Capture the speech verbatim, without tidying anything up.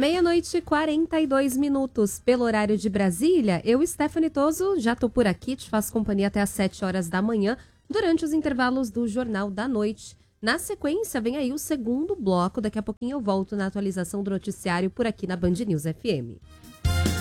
Meia-noite e quarenta e dois minutos, pelo horário de Brasília. Eu, Stephanie Toso, já tô por aqui, te faço companhia até às sete horas da manhã, durante os intervalos do Jornal da Noite. Na sequência, vem aí o segundo bloco. Daqui a pouquinho eu volto na atualização do noticiário por aqui na Band News F M.